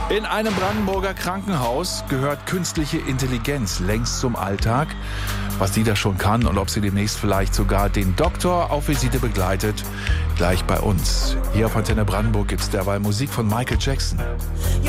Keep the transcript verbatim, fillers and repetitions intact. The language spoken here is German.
In einem Brandenburger Krankenhaus gehört künstliche Intelligenz längst zum Alltag. Was die da schon kann und ob sie demnächst vielleicht sogar den Doktor auf Visite begleitet, gleich bei uns. Hier auf Antenne Brandenburg gibt's derweil Musik von Michael Jackson.